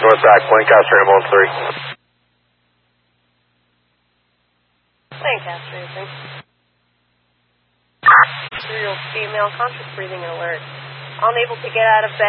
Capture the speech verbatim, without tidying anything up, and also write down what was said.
North back, Lancaster ambulance three. Lancaster, I think. Serial female, conscious breathing and alert. Unable to get out of bed.